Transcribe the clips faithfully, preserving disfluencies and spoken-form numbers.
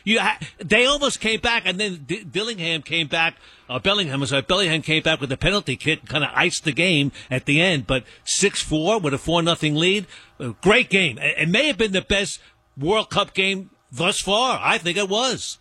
you ha- they almost came back, and then D- Dillingham came back. Uh, Bellingham was sorry, Bellingham came back with a penalty kick, and kind of iced the game at the end. But six four with a four nothing lead, uh, great game. It, it may have been the best World Cup game thus far. I think it was.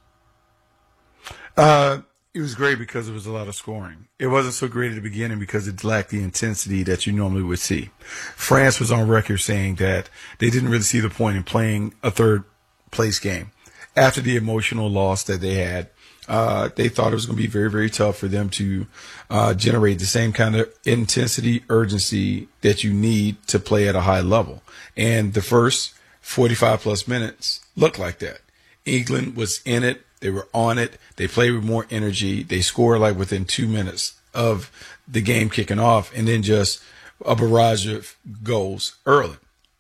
Uh, it was great because it was a lot of scoring. It wasn't so great at the beginning because it lacked the intensity that you normally would see. France was on record saying that they didn't really see the point in playing a third place game. After the emotional loss that they had, uh, they thought it was going to be very, very tough for them to uh, generate the same kind of intensity, urgency that you need to play at a high level. And the first forty-five plus minutes looked like that. England was in it. They were on it. They played with more energy. They scored like within two minutes of the game kicking off, and then just a barrage of goals early.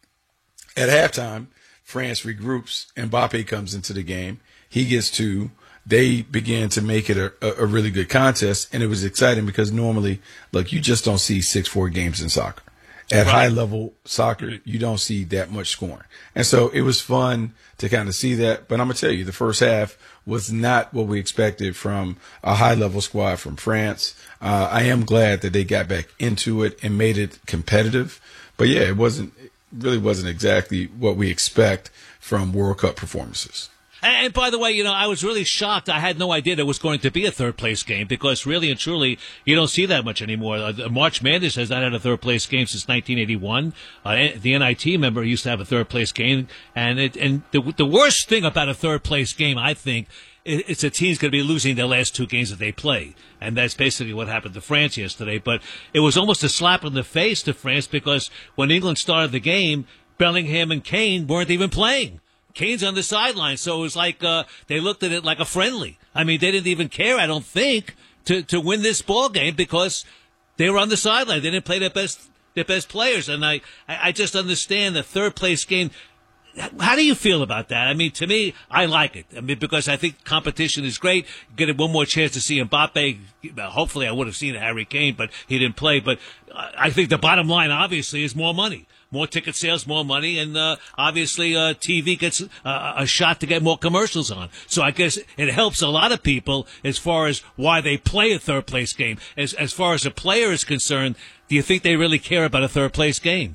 At halftime, France regroups. Mbappe comes into the game. He gets two. They began to make it a, a really good contest, and it was exciting because normally, look, you just don't see six four games in soccer. At right. high level soccer, you don't see that much scoring. And so it was fun to kind of see that. But I'm going to tell you, the first half was not what we expected from a high level squad from France. Uh, I am glad that they got back into it and made it competitive. But yeah, it wasn't, it really wasn't exactly what we expect from World Cup performances. And by the way, you know, I was really shocked. I had no idea there was going to be a third-place game because really and truly, you don't see that much anymore. Uh, March Madness has not had a third-place game since nineteen eighty-one. Uh, the N I T member used to have a third-place game. And it, and the, the worst thing about a third-place game, I think, is it's a team's going to be losing their last two games that they play. And that's basically what happened to France yesterday. But it was almost a slap in the face to France because when England started the game, Bellingham and Kane weren't even playing. Kane's on the sideline, so it was like uh, they looked at it like a friendly. I mean, they didn't even care, I don't think, to, to win this ball game because they were on the sideline. They didn't play their best their best players, and I, I just understand the third place game. How do you feel about that? I mean, to me, I like it. I mean, because I think competition is great. Get one more chance to see Mbappe. Hopefully, I would have seen Harry Kane, but he didn't play. But I think the bottom line, obviously, is more money. More ticket sales, more money, and uh, obviously uh, T V gets uh, a shot to get more commercials on. So I guess it helps a lot of people as far as why they play a third-place game. As as far as a player is concerned, do you think they really care about a third-place game?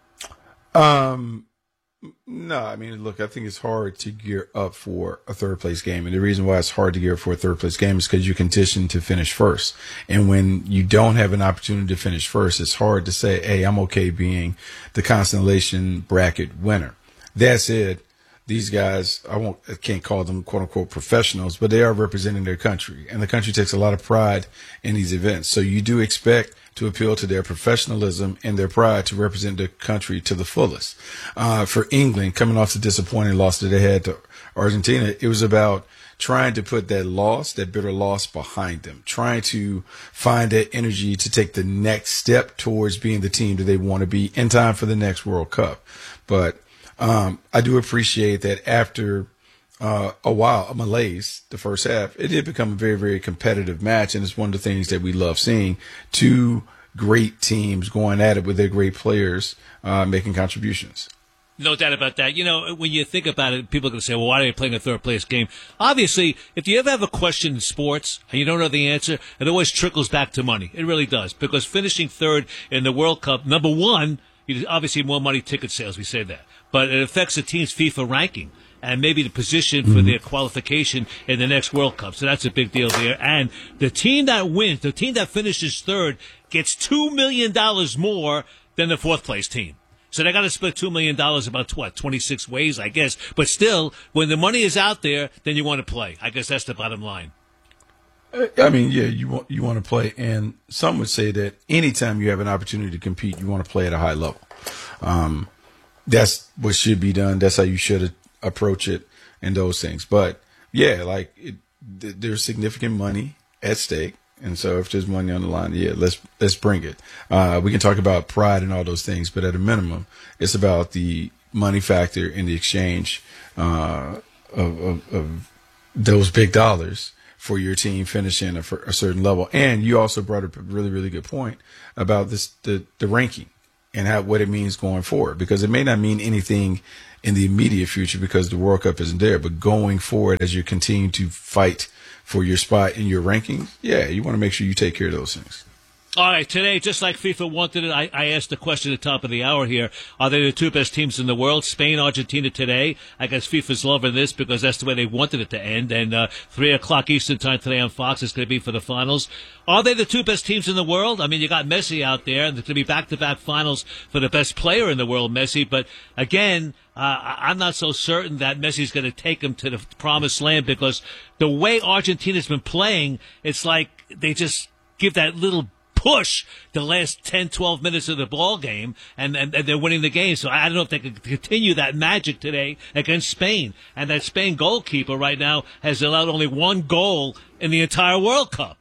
Um, no. I mean, look, I think it's hard to gear up for a third-place game, and the reason why it's hard to gear up for a third-place game is because you're conditioned to finish first. And when you don't have an opportunity to finish first, it's hard to say, hey, I'm okay being the constellation bracket winner. That said, these guys, I won't, I can't call them quote unquote professionals, but they are representing their country, and the country takes a lot of pride in these events. So you do expect to appeal to their professionalism and their pride to represent their country to the fullest. Uh, for England, coming off the disappointing loss that they had to Argentina, it was about trying to put that loss, that bitter loss behind them, trying to find that energy to take the next step towards being the team that they want to be in time for the next World Cup. But um, I do appreciate that after uh, a while, a malaise, the first half, it did become a very, very competitive match. And it's one of the things that we love seeing, two great teams going at it with their great players uh, making contributions. No doubt about that. You know, when you think about it, people are going to say, well, why are they playing a third-place game? Obviously, if you ever have a question in sports and you don't know the answer, it always trickles back to money. It really does. Because finishing third in the World Cup, number one, you obviously more money ticket sales, we say that. But it affects the team's FIFA ranking and maybe the position for their qualification in the next World Cup. So that's a big deal there. And the team that wins, the team that finishes third, gets two million dollars more than the fourth-place team. So they got to split two million dollars about, what, twenty-six ways, I guess. But still, when the money is out there, then you want to play. I guess that's the bottom line. I mean, yeah, you want you want to play. And some would say that anytime you have an opportunity to compete, you want to play at a high level. Um, that's what should be done. That's how you should approach it and those things. But, yeah, like it, th- there's significant money at stake. And so if there's money on the line, yeah, let's let's bring it. Uh, we can talk about pride and all those things, but at a minimum, it's about the money factor in the exchange uh, of, of, of those big dollars for your team finishing a, a certain level. And you also brought up a really, really good point about this the, the ranking. and how, what it means going forward, because it may not mean anything in the immediate future because the World Cup isn't there, but going forward as you continue to fight for your spot in your rankings, yeah, you want to make sure you take care of those things. All right, today, just like FIFA wanted it, I, I asked the question at the top of the hour here. Are they the two best teams in the world? Spain, Argentina today. I guess FIFA's loving this because that's the way they wanted it to end. And uh, three o'clock Eastern time today on Fox is going to be for the finals. Are they the two best teams in the world? I mean, you got Messi out there, and there's going to be back-to-back finals for the best player in the world, Messi. But, again, uh, I'm not so certain that Messi's going to take him to the promised land because the way Argentina's been playing, it's like they just give that little push the last ten, twelve minutes of the ball game, and, and, and they're winning the game. So I don't know if they can continue that magic today against Spain. And that Spain goalkeeper right now has allowed only one goal in the entire World Cup.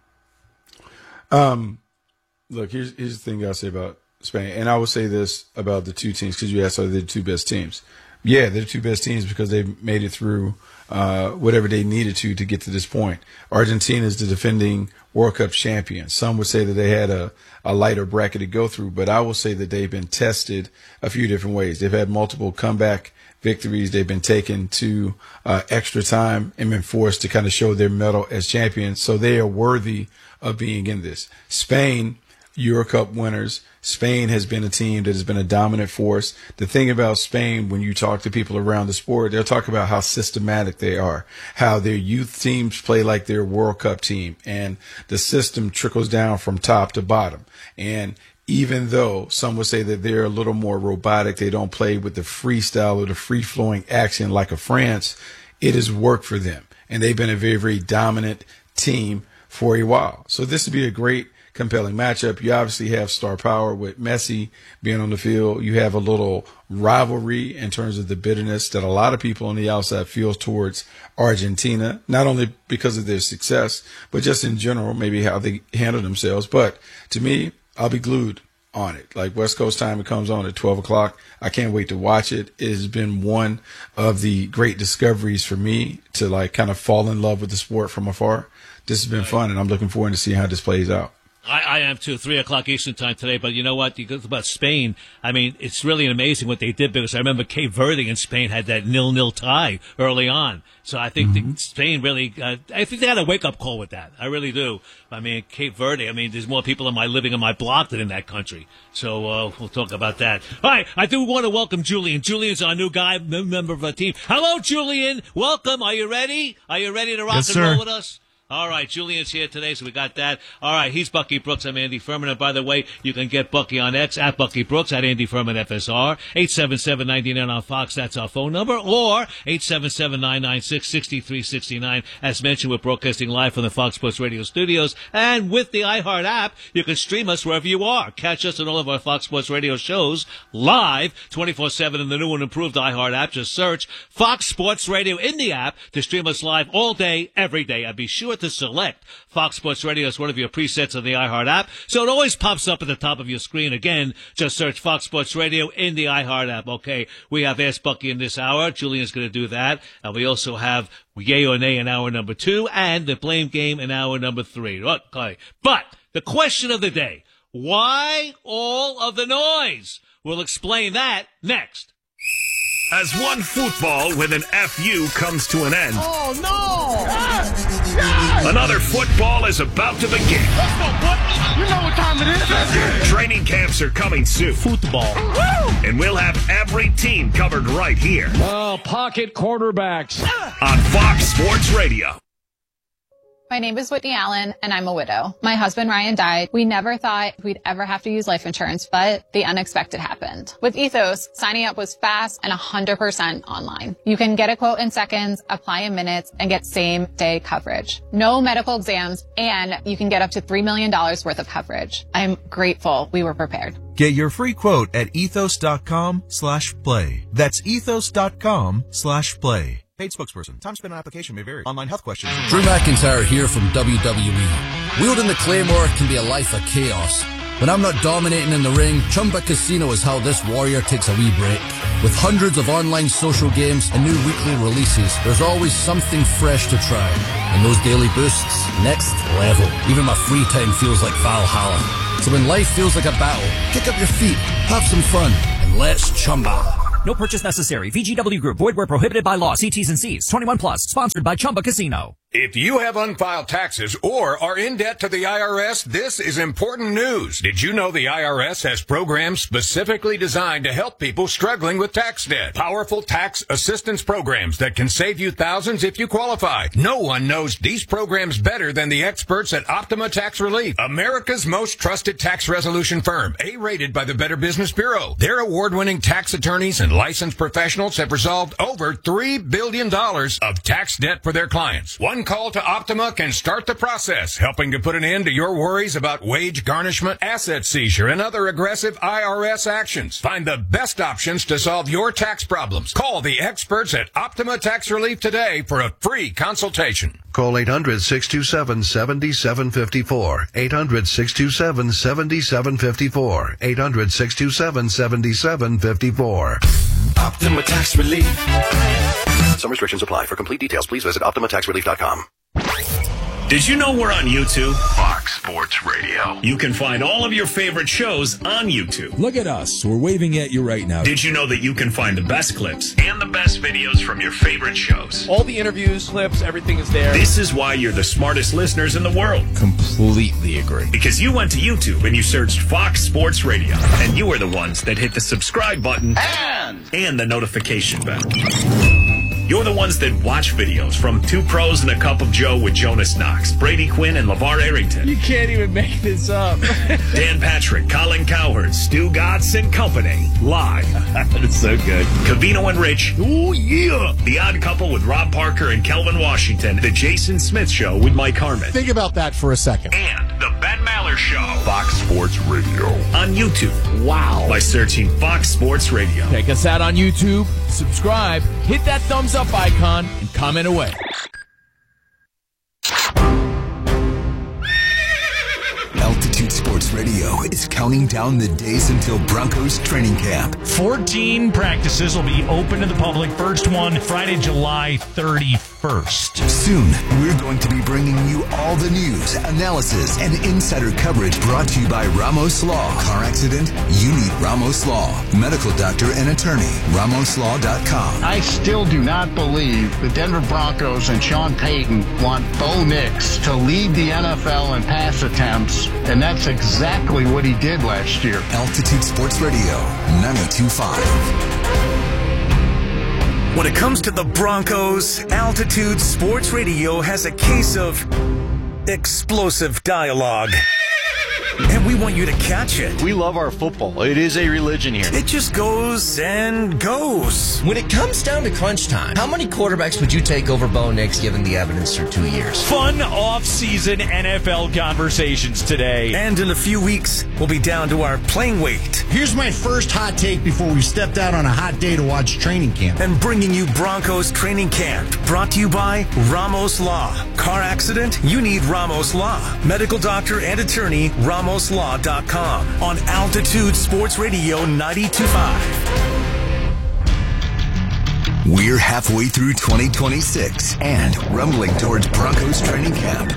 Um, look, here's here's the thing I'll say about Spain, and I will say this about the two teams because you asked are they the two best teams. Yeah, they're the two best teams because they've made it through uh, whatever they needed to to get to this point. Argentina is the defending World Cup champion. Some would say that they had a, a lighter bracket to go through, but I will say that they've been tested a few different ways. They've had multiple comeback victories. They've been taken to uh, extra time and been forced to kind of show their mettle as champions. So they are worthy of being in this. Spain, Euro Cup winners. Spain has been a team that has been a dominant force. The thing about Spain, when you talk to people around the sport, they'll talk about how systematic they are, how their youth teams play like their World Cup team, and the system trickles down from top to bottom. And even though some would say that they're a little more robotic, they don't play with the freestyle or the free-flowing action like a France, it has worked for them. And they've been a very, very dominant team for a while. So this would be a great compelling matchup. You obviously have star power with Messi being on the field. You have a little rivalry in terms of the bitterness that a lot of people on the outside feel towards Argentina, not only because of their success, but just in general, maybe how they handle themselves. But to me, I'll be glued on it. Like West Coast time, it comes on at twelve o'clock. I can't wait to watch it. It has been one of the great discoveries for me to like kind of fall in love with the sport from afar. This has been fun, and I'm looking forward to see how this plays out. I, I am too. Three o'clock Eastern time today. But you know what? You go about Spain. I mean, it's really amazing what they did because I remember Cape Verde and Spain had that nil-nil tie early on. So I think mm-hmm. the, Spain really, uh, I think they had a wake-up call with that. I really do. I mean, Cape Verde, I mean, there's more people in my living in my block than in that country. So uh, we'll talk about that. All right, I do want to welcome Julian. Julian's our new guy, member of our team. Hello, Julian. Welcome. Are you ready? Are you ready to rock yes, and sir. roll with us? All right, Julian's here today, so we got that. All right, he's Bucky Brooks. I'm Andy Furman. And by the way, you can get Bucky on X at Bucky Brooks, at Andy Furman F S R, eight seven seven, nine nine on Fox. That's our phone number. Or eight seven seven, nine nine six, six three six nine. As mentioned, we're broadcasting live from the Fox Sports Radio studios. And with the iHeart app, you can stream us wherever you are. Catch us on all of our Fox Sports Radio shows live twenty-four seven in the new and improved iHeart app. Just search Fox Sports Radio in the app to stream us live all day, every day. And be sure to select Fox Sports Radio is one of your presets on the iHeart app, so it always pops up at the top of your screen. Again, just search Fox Sports Radio in the iHeart app. Okay, we have Ask Bucky in this hour. Julian's going to do that. And we also have Yay or Nay in hour number two and the Blame Game in hour number three. Okay, but the question of the day, why all of the noise? We'll explain that next. As one football with an F U comes to an end. Oh, no! Yes! Yes! Another football is about to begin. Let's go, boy! You know what time it is. Let's Training camps are coming soon. Football. Woo! And we'll have every team covered right here. Oh, pocket quarterbacks. On Fox Sports Radio. My name is Whitney Allen, and I'm a widow. My husband, Ryan, died. We never thought we'd ever have to use life insurance, but the unexpected happened. With Ethos, signing up was fast and one hundred percent online. You can get a quote in seconds, apply in minutes, and get same-day coverage. No medical exams, and you can get up to three million dollars worth of coverage. I'm grateful we were prepared. Get your free quote at ethos.com slash play. That's ethos.com slash play. Paid spokesperson. Time spent on application may vary. Online health questions. Drew McIntyre here from W W E. Wielding the Claymore can be a life of chaos. When I'm not dominating in the ring, Chumba Casino is how this warrior takes a wee break. With hundreds of online social games and new weekly releases, there's always something fresh to try. And those daily boosts, next level. Even my free time feels like Valhalla. So when life feels like a battle, kick up your feet, have some fun, and let's chumba. No purchase necessary. V G W Group. Void where prohibited by law. See T's and C's. twenty-one plus. Sponsored by Chumba Casino. If you have unfiled taxes or are in debt to the I R S, this is important news. Did you know the I R S has programs specifically designed to help people struggling with tax debt? Powerful tax assistance programs that can save you thousands if you qualify. No one knows these programs better than the experts at Optima Tax Relief, America's most trusted tax resolution firm, A-rated by the Better Business Bureau. Their award-winning tax attorneys and licensed professionals have resolved over three billion dollars of tax debt for their clients. One call to Optima can start the process, helping to put an end to your worries about wage garnishment, asset seizure, and other aggressive I R S actions. Find the best options to solve your tax problems. Call the experts at Optima Tax Relief today for a free consultation. Call eight hundred, six two seven, seven seven five four. eight hundred, six two seven, seven seven five four. eight hundred, six two seven, seven seven five four. Optima Tax Relief. Some restrictions apply. For complete details, please visit optima tax relief dot com. Did you know we're on YouTube? Fox Sports Radio. You can find all of your favorite shows on YouTube. Look at us. We're waving at you right now. Did you know that you can find the best clips and the best videos from your favorite shows? All the interviews, clips, everything is there. This is why you're the smartest listeners in the world. Completely agree. Because you went to YouTube and you searched Fox Sports Radio. And you are the ones that hit the subscribe button And, and the notification bell. You're the ones that watch videos from Two Pros and a Cup of Joe with Jonas Knox, Brady Quinn, and LeVar Arrington. You can't even make this up. Dan Patrick, Colin Cowherd, Stu Gatz and Company. Live. That's so good. Cavino and Rich. Oh, yeah. The Odd Couple with Rob Parker and Kelvin Washington. The Jason Smith Show with Mike Harmon. Think about that for a second. And the Ben Maller Show. Fox Sports Radio. On YouTube. Wow. By searching Fox Sports Radio. Check us out on YouTube. Subscribe. Hit that thumbs up icon and comment away. Altitude Sports Radio is counting down the days until Broncos training camp. fourteen practices will be open to the public. First one, Friday, July thirty-first. Soon, we're going to be bringing you all the news, analysis, and insider coverage brought to you by Ramos Law. Car accident? You need Ramos Law. Medical doctor and attorney. Ramos Law dot com. I still do not believe the Denver Broncos and Sean Payton want Bo Nix to lead the N F L in pass attempts, and that's exactly what he did last year. Altitude Sports Radio, ninety-two point five. When it comes to the Broncos, Altitude Sports Radio has a case of explosive dialogue. And we want you to catch it. We love our football. It is a religion here. It just goes and goes. When it comes down to crunch time, how many quarterbacks would you take over Bo Nix given the evidence through two years? Fun off-season N F L conversations today. And in a few weeks, we'll be down to our playing weight. Here's my first hot take before we stepped out on a hot day to watch training camp. And bringing you Broncos training camp. Brought to you by Ramos Law. Car accident? You need Ramos Law. Medical doctor and attorney, Ramos Law dot com. On Altitude Sports Radio ninety-two point five. We're halfway through twenty twenty-six and rumbling towards Broncos training camp.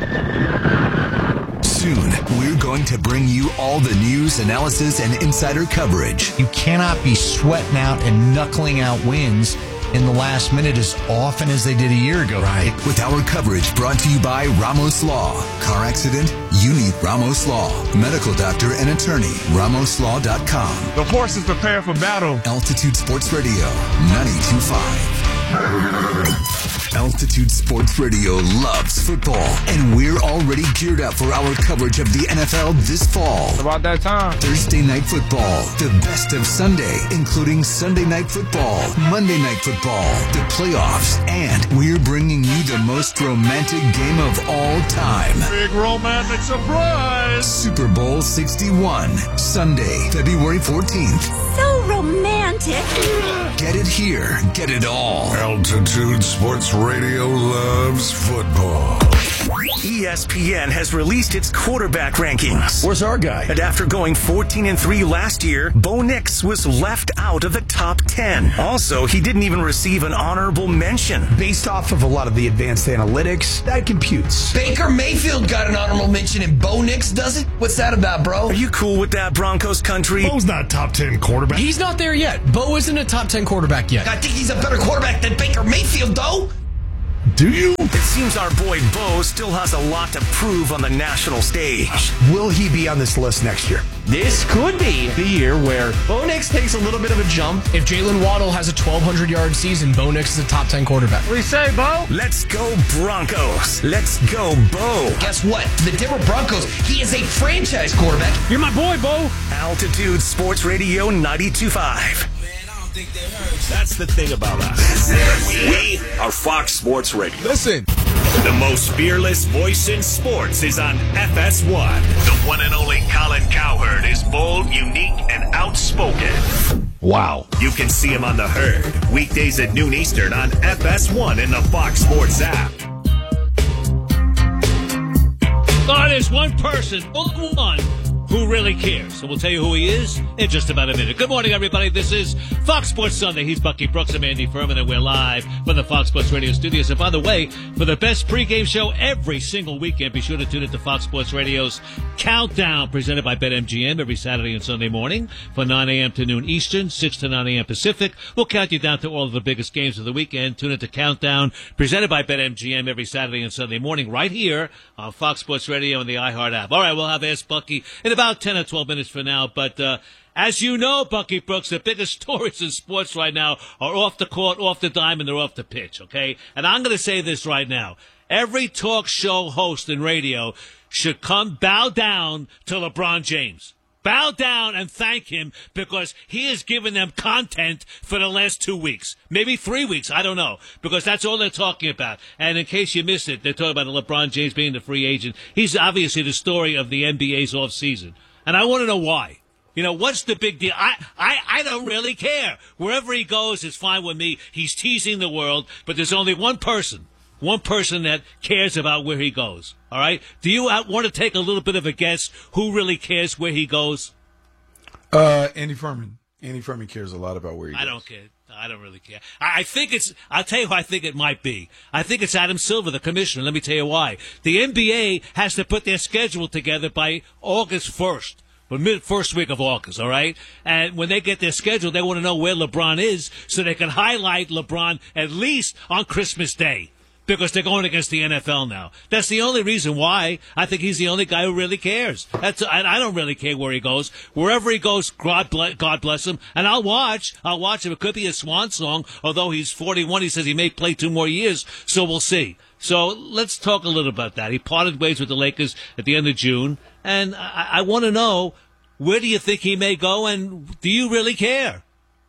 Soon, we're going to bring you all the news, analysis, and insider coverage. You cannot be sweating out and knuckling out wins in the last minute as often as they did a year ago. Right. With our coverage brought to you by Ramos Law. Car accident? You need Ramos Law. Medical doctor and attorney. Ramos Law dot com. The horses prepare for battle. Altitude Sports Radio, ninety-two point five. Altitude Sports Radio loves football, and we're already geared up for our coverage of the N F L this fall. It's about that time. Thursday Night Football, the best of Sunday, including Sunday Night Football, Monday Night Football, the playoffs, and we're bringing you the most romantic game of all time. Big romantic surprise. Super Bowl sixty-one, Sunday, February fourteenth. So romantic. Get it here, get it all. Altitude Sports Radio. Radio loves football. E S P N has released its quarterback rankings. Where's our guy? And after going fourteen and three last year, Bo Nix was left out of the top ten. Also, he didn't even receive an honorable mention. Based off of a lot of the advanced analytics, that computes. Baker Mayfield got an honorable mention and Bo Nix doesn't? What's that about, bro? Are you cool with that, Broncos country? Bo's not top ten quarterback. He's not there yet. Bo isn't a top ten quarterback yet. I think he's a better quarterback than Baker Mayfield, though. Do you? It seems our boy Bo still has a lot to prove on the national stage. Will he be on this list next year? This could be the year where Bo Nix takes a little bit of a jump. If Jalen Waddle has a twelve hundred yard season, Bo Nix is a top ten quarterback. What do you say, Bo? Let's go Broncos. Let's go Bo. Guess what? The Denver Broncos, he is a franchise quarterback. You're my boy, Bo. Altitude Sports Radio ninety-two point five. That's the thing about us. We are Fox Sports Radio. Listen. The most fearless voice in sports is on F S one. The one and only Colin Cowherd is bold, unique, and outspoken. Wow. You can see him on The Herd, weekdays at noon Eastern on F S one in the Fox Sports app. Oh, there's one person, only one, who really cares. So we'll tell you who he is in just about a minute. Good morning, everybody. This is Fox Sports Sunday. He's Bucky Brooks. I'm Andy Furman, and we're live from the Fox Sports Radio studios. And by the way, for the best pregame show every single weekend, be sure to tune into Fox Sports Radio's Countdown, presented by BetMGM every Saturday and Sunday morning from nine a.m. to noon Eastern, six to nine a.m. Pacific. We'll count you down to all of the biggest games of the weekend. Tune into Countdown, presented by BetMGM every Saturday and Sunday morning right here on Fox Sports Radio and the iHeart app. All right, we'll have Ask Bucky in about ten or twelve minutes from now, but uh, as you know, Bucky Brooks, the biggest stories in sports right now are off the court, off the dime, and they're off the pitch, okay? And I'm going to say this right now. Every talk show host in radio should come bow down to LeBron James. Bow down and thank him because he has given them content for the last two weeks. Maybe three weeks, I don't know, because that's all they're talking about. And in case you missed it, they're talking about LeBron James being the free agent. He's obviously the story of the N B A's offseason. And I want to know why. You know, what's the big deal? I, I, I don't really care. Wherever he goes is fine with me. He's teasing the world, but there's only one person, one person that cares about where he goes. All right? Do you want to take a little bit of a guess who really cares where he goes? Uh, Andy Furman. Andy Furman cares a lot about where he goes. I don't care. I don't really care. I, I think it's, I'll tell you who I think it might be. I think it's Adam Silver, the commissioner. Let me tell you why. The N B A has to put their schedule together by August first. But mid first week of August, all right? And when they get their schedule, they want to know where LeBron is so they can highlight LeBron at least on Christmas Day because they're going against the N F L now. That's the only reason why I think he's the only guy who really cares. That's I, I don't really care where he goes. Wherever he goes, God bless, God bless him. And I'll watch. I'll watch him. It could be a swan song, although he's forty-one. He says he may play two more years, so we'll see. So let's talk a little about that. He parted ways with the Lakers at the end of June, and I, I want to know, where do you think he may go, and do you really care?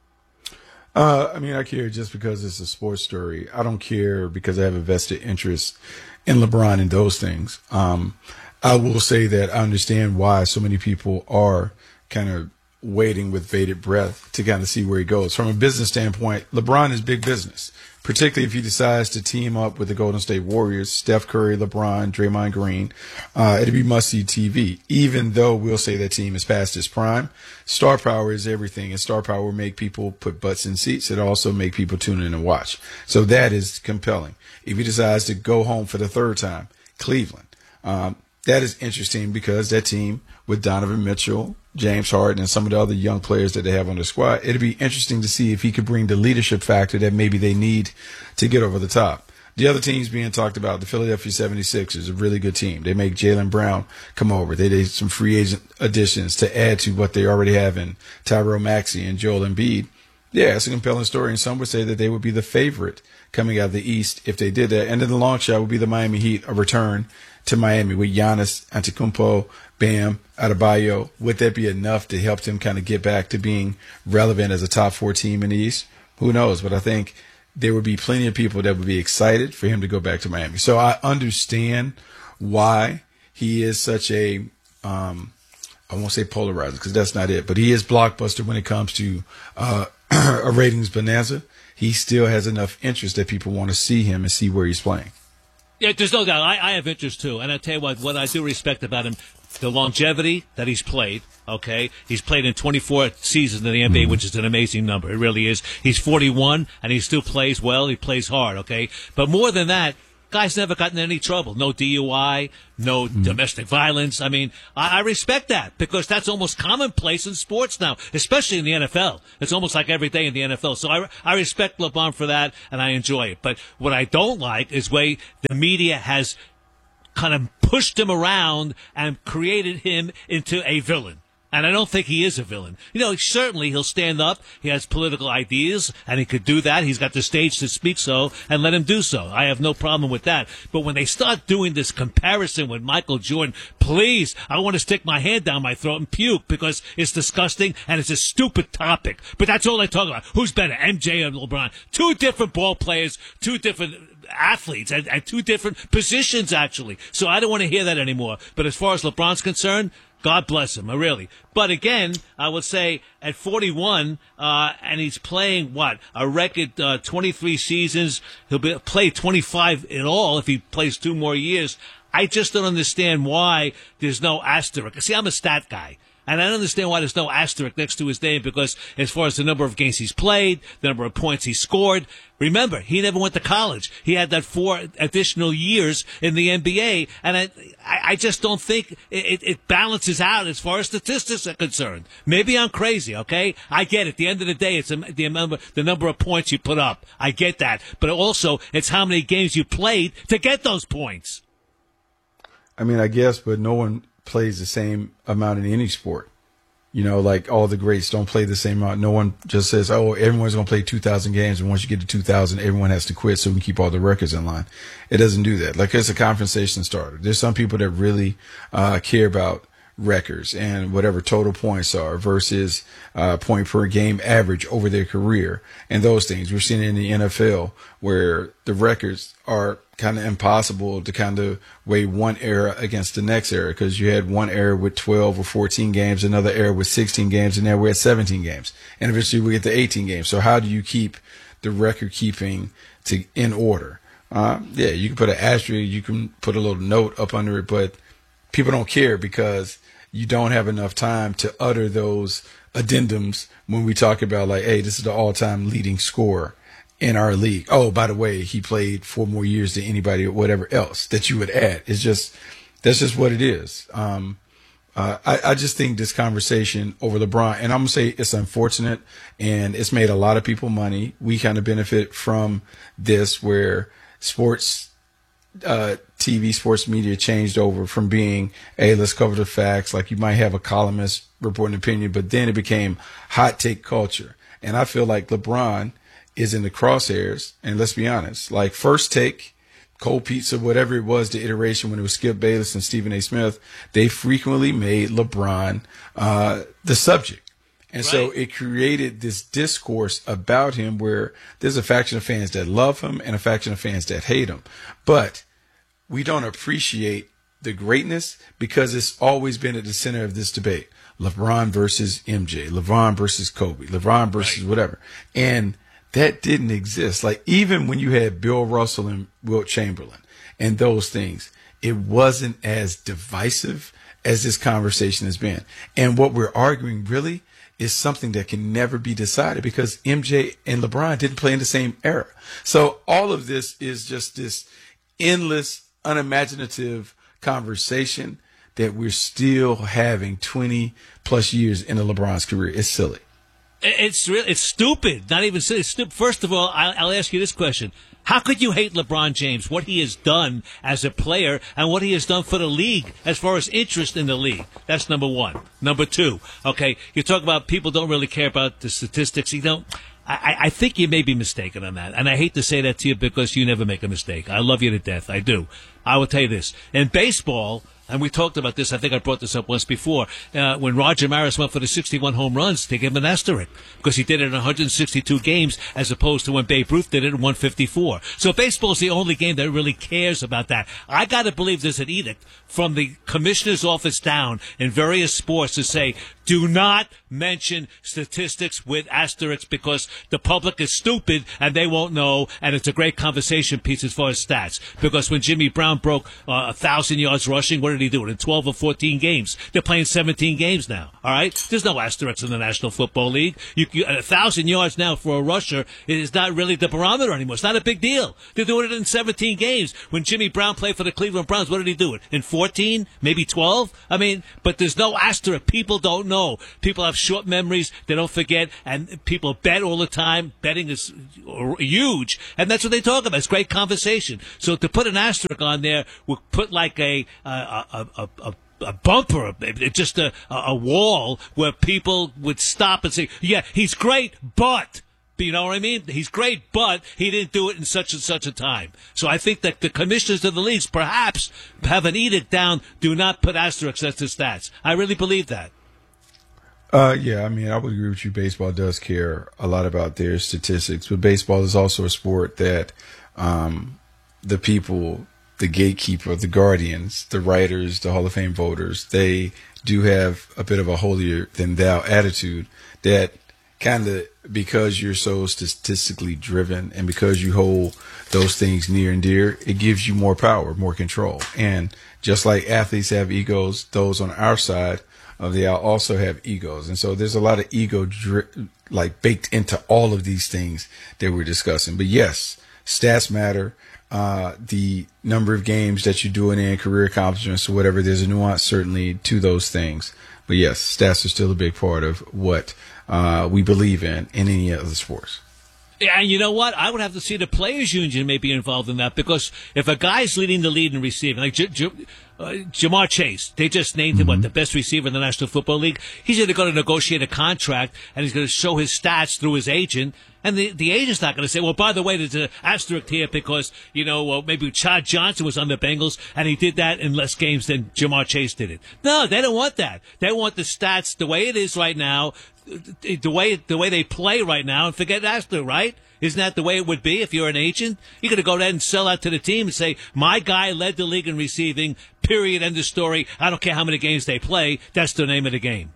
Uh, I mean, I care just because it's a sports story. I don't care because I have a vested interest in LeBron and those things. Um, I will say that I understand why so many people are kind of waiting with bated breath to kind of see where he goes. From a business standpoint, LeBron is big business, particularly if he decides to team up with the Golden State Warriors, Steph Curry, LeBron, Draymond Green. Uh, it'll be must-see T V, even though we'll say that team is past its prime. Star power is everything, and star power will make people put butts in seats. It'll also make people tune in and watch. So that is compelling. If he decides to go home for the third time, Cleveland, um, that is interesting because that team with Donovan Mitchell, James Harden, and some of the other young players that they have on their squad, it'd be interesting to see if he could bring the leadership factor that maybe they need to get over the top. The other teams being talked about, the Philadelphia seventy-sixers, a really good team. They make Jaylen Brown come over. They did some free agent additions to add to what they already have in Tyrell Maxey and Joel Embiid. Yeah, it's a compelling story, and some would say that they would be the favorite coming out of the East if they did that. And then the long shot would be the Miami Heat, a return to Miami with Giannis Antetokounmpo, Bam Adebayo. Would that be enough to help them kind of get back to being relevant as a top four team in the East? Who knows? But I think there would be plenty of people that would be excited for him to go back to Miami. So I understand why he is such a, um, I won't say polarizer because that's not it, but he is blockbuster when it comes to uh, a ratings bonanza. he still has enough interest that people want to see him and see where he's playing. Yeah, there's no doubt. I, I have interest, too. And I tell you what, what I do respect about him, the longevity that he's played, okay? He's played in twenty-four seasons in the N B A, mm-hmm. which is an amazing number. It really is. He's forty-one, and he still plays well. He plays hard, okay? But more than that, guy's never gotten in any trouble. No D U I, no mm-hmm. domestic violence. I mean, I, I respect that because that's almost commonplace in sports now, especially in the N F L. It's almost like every day in the N F L. So I, I respect LeBron for that, and I enjoy it. But what I don't like is way the media has kind of pushed him around and created him into a villain. And I don't think he is a villain. You know, certainly he'll stand up. He has political ideas, and he could do that. He's got the stage to speak so, and let him do so. I have no problem with that. But when they start doing this comparison with Michael Jordan, please, I want to stick my hand down my throat and puke because it's disgusting and it's a stupid topic. But that's all I talk about. Who's better, M J or LeBron? Two different ball players, two different athletes, and, and two different positions, actually. So I don't want to hear that anymore. But as far as LeBron's concerned, God bless him, really. But again, I would say at forty-one, uh, and he's playing, what, a record uh, twenty-three seasons. He'll be, play twenty-five in all if he plays two more years. I just don't understand why there's no asterisk. See, I'm a stat guy. And I don't understand why there's no asterisk next to his name because as far as the number of games he's played, the number of points he scored, remember, he never went to college. He had that four additional years in the N B A, and I, I just don't think it, it balances out as far as statistics are concerned. Maybe I'm crazy, okay? I get it. At the end of the day, it's the number, the number of points you put up. I get that. But also, it's how many games you played to get those points. I mean, I guess, but no one plays the same amount in any sport. You know, like all the greats don't play the same amount. No one just says, oh, everyone's going to play two thousand games. And once you get to two thousand, everyone has to quit so we can keep all the records in line. It doesn't do that. Like it's a conversation starter. There's some people that really uh, care about records and whatever total points are versus uh, point per game average over their career and those things. We're seeing it in the N F L where the records are kind of impossible to kind of weigh one era against the next era because you had one era with twelve or fourteen games, another era with sixteen games, and now we're at seventeen games. And eventually we get to eighteen games. So how do you keep the record keeping to in order? Uh, yeah, you can put an asterisk, you can put a little note up under it, but people don't care because you don't have enough time to utter those addendums when we talk about like, hey, this is the all-time leading scorer in our league. Oh, by the way, he played four more years than anybody or whatever else that you would add. It's just, that's just what it is. Um, uh, I, I just think this conversation over LeBron, and I'm going to say it's unfortunate and it's made a lot of people money. We kind of benefit from this where sports Uh, T V sports media changed over from being, hey, let's cover the facts. Like you might have a columnist report an opinion, but then it became hot take culture. And I feel like LeBron is in the crosshairs. And let's be honest, like First Take, Cold Pizza, whatever it was, the iteration when it was Skip Bayless and Stephen A. Smith, they frequently made LeBron uh, the subject. And right. So it created this discourse about him where there's a faction of fans that love him and a faction of fans that hate him. But we don't appreciate the greatness because it's always been at the center of this debate. LeBron versus M J, LeBron versus Kobe, LeBron versus right. whatever. And that didn't exist. Like even when you had Bill Russell and Wilt Chamberlain and those things, it wasn't as divisive as this conversation has been. And what we're arguing really is something that can never be decided because M J and LeBron didn't play in the same era. So all of this is just this endless, unimaginative conversation that we're still having twenty plus years into LeBron's career. It's silly. It's really, it's stupid. Not even silly. It's stupid. First of all, I'll, I'll ask you this question. How could you hate LeBron James, what he has done as a player and what he has done for the league as far as interest in the league? That's number one. Number two, okay, you talk about people don't really care about the statistics. You don't. I, I think you may be mistaken on that. And I hate to say that to you because you never make a mistake. I love you to death. I do. I will tell you this. In baseball, and we talked about this, I think I brought this up once before, uh, when Roger Maris went for the sixty-one home runs, they gave him an asterisk because he did it in one hundred sixty-two games as opposed to when Babe Ruth did it in one fifty-four. So baseball's the only game that really cares about that. I got to believe there's an edict from the commissioner's office down in various sports to say, do not mention statistics with asterisks because the public is stupid and they won't know, and it's a great conversation piece as far as stats. Because when Jimmy Brown broke uh, one thousand yards rushing, what did he do it in twelve or fourteen games? They're playing seventeen games now, all right? There's no asterisks in the National Football League. You, you, one thousand yards now for a rusher is not really the barometer anymore. It's not a big deal. They're doing it in seventeen games. When Jimmy Brown played for the Cleveland Browns, what did he do it? In fourteen? Maybe twelve? I mean, but there's no asterisk. People don't know. People have short memories. They don't forget. And people bet all the time. Betting is huge. And that's what they talk about. It's great conversation. So to put an asterisk on there would put like a, a, a, a, a a bumper, just a, a wall where people would stop and say, yeah, he's great, but... You know what I mean? He's great, but he didn't do it in such and such a time. So I think that the commissioners of the leagues perhaps have an edict down, do not put asterisks as to stats. I really believe that. Uh, yeah, I mean, I would agree with you. Baseball does care a lot about their statistics, but baseball is also a sport that um, the people, the gatekeeper, the guardians, the writers, the Hall of Fame voters, they do have a bit of a holier-than-thou attitude that kind of, because you're so statistically driven and because you hold those things near and dear, it gives you more power, more control. And just like athletes have egos, those on our side of the aisle also have egos. And so there's a lot of ego dri- like baked into all of these things that we're discussing. But yes, stats matter. Uh, the number of games that you're doing in, career accomplishments or whatever, there's a nuance certainly to those things. But yes, stats are still a big part of what uh, we believe in in any other sports. Yeah, and you know what? I would have to see the players' union may be involved in that, because if a guy's leading the lead in receiving, like J- J- uh, Jamar Chase, they just named him, mm-hmm. what, the best receiver in the National Football League. He's going to go to negotiate a contract, and he's going to show his stats through his agent. And the, the agent's not going to say, well, by the way, there's an asterisk here because, you know, well, maybe Chad Johnson was on the Bengals and he did that in less games than Jamar Chase did it. No, they don't want that. They want the stats the way it is right now, the way the way they play right now, and forget asterisk, right? Isn't that the way it would be if you're an agent? You're going to go there and sell out to the team and say, my guy led the league in receiving, period, end of story. I don't care how many games they play. That's the name of the game.